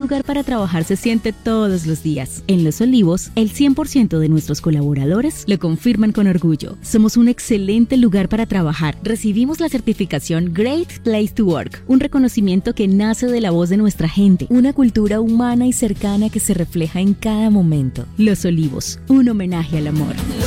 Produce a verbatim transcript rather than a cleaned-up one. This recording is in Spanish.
lugar para trabajar se siente todos los días. En Los Olivos, el cien por ciento de nuestros colaboradores lo confirman con orgullo. Somos un excelente lugar para trabajar. Recibimos la certificación Great Place to Work, un reconocimiento que nace de la voz de nuestra gente, una cultura humana y cercana que se refleja en cada momento. Los Olivos, un homenaje al amor.